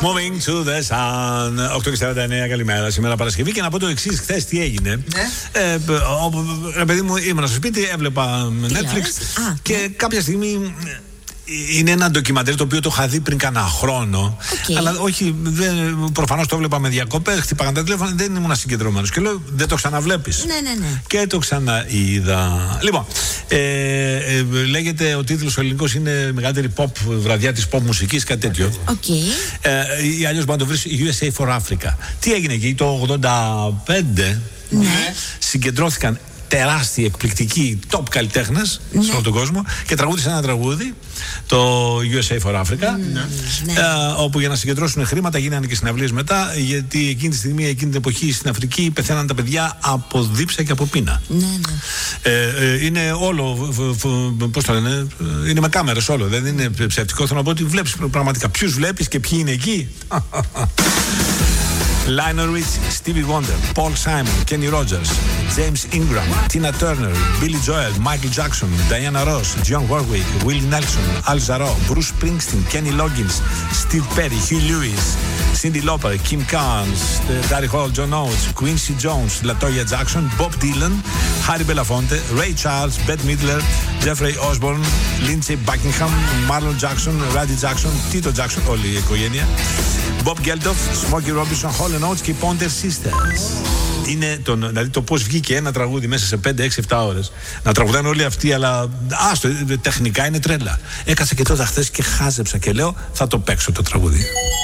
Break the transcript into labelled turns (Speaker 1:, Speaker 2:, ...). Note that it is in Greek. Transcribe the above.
Speaker 1: Moving to the sun. 8:49, καλημέρα. Σήμερα Παρασκευή. Και να πω το εξής: χθες τι έγινε. Ρε παιδί μου, ήμουν στο σπίτι, έβλεπα Netflix και κάποια στιγμή. Είναι ένα ντοκιμαντέρ το οποίο το είχα δει πριν κανένα χρόνο. Αλλά όχι, προφανώς το έβλεπα με διακοπές. Χτυπάγαν τα τηλέφωνα, δεν ήμουν συγκεντρωμένος. Και λέω, δεν το ξαναβλέπεις.
Speaker 2: Ναι.
Speaker 1: Και το ξαναείδα. Λοιπόν, λέγεται ο τίτλος ο ελληνικός είναι μεγαλύτερη pop, βραδιά της pop μουσικής, κάτι τέτοιο. Ή αλλιώς μπορεί να το βρεις USA for Africa. Τι έγινε εκεί, το 85 συγκεντρώθηκαν τεράστιοι, εκπληκτικοί top καλλιτέχνες σε όλο τον κόσμο και τραγούδισαν ένα τραγούδι, το USA for Africa, όπου για να συγκεντρώσουν χρήματα γίνανε και συναυλίες μετά, γιατί εκείνη τη στιγμή, εκείνη την εποχή στην Αφρική πεθαίναν τα παιδιά από δίψα και από πείνα. Είναι όλο, πώς το λένε, είναι με κάμερες όλο, δεν είναι ψευτικό. Θέλω να πω ότι βλέπεις πραγματικά ποιους βλέπεις και ποιοι είναι εκεί. Lionel Richie, Stevie Wonder, Paul Simon, Kenny Rogers, James Ingram, Tina Turner, Billy Joel, Michael Jackson, Diana Ross, Dionne Warwick, Willie Nelson, Al Jarreau, Bruce Springsteen, Kenny Loggins, Steve Perry, Hugh Lewis, Cyndi Lauper, Kim Carnes, Gary Hall, John Oates, Quincy Jones, LaToya Jackson, Bob Dylan, Harry Belafonte, Ray Charles, Bette Midler, Jeffrey Osborne, Lindsey Buckingham, Marlon Jackson, Randy Jackson, Tito Jackson, όλη η οικογένεια, Bob Geldof, Smokey Robinson, Hall & Oates και Ponder Sisters. Είναι δηλαδή το πώς βγήκε ένα τραγούδι μέσα σε 5, 6, 7 ώρες. Να τραγουδάνε όλοι αυτοί, αλλά τεχνικά είναι τρέλα. Έκασα και τότε χθες και χάζεψα και λέω θα το παίξω το τραγούδι.